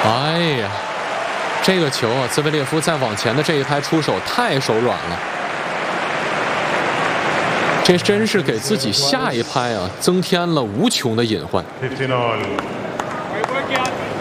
哎呀，这个球啊，兹维列夫再往前的这一拍出手太手软了，这真是给自己下一拍啊增添了无穷的隐患。 15 all.